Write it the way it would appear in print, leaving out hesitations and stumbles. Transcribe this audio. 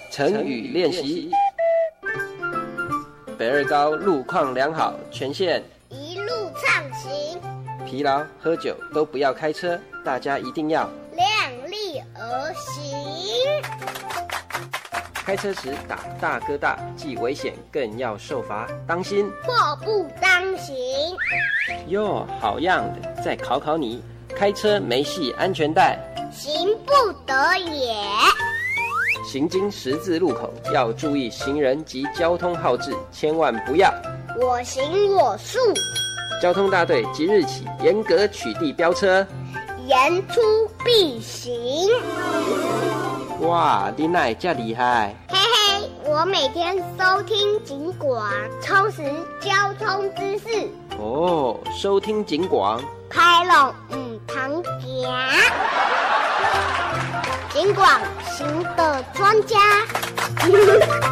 成语练习。北二高路况良好，全线一路畅行。 疲劳、喝酒都不要开车，大家一定要量力而行。 开车时打大哥大，既危险更要受罚，当心祸不当行。 哟，好样的！再考考你，开车没系安全带， 行不得也。 行经十字路口要注意行人及交通号志，千万不要我行我素。 交通大队即日起严格取缔飙车， 言出必行。 哇，你哪这厉害？ 嘿嘿，我每天收听警广，充实交通知识。 哦，收听警广， 开朗唔通假。警广行的专家。